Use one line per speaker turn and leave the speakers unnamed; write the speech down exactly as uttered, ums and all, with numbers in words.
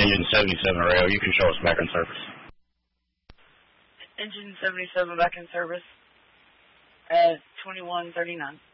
Engine seventy-seven rail, you can show us back in service.
Engine seventy-seven back in service at twenty-one thirty-nine.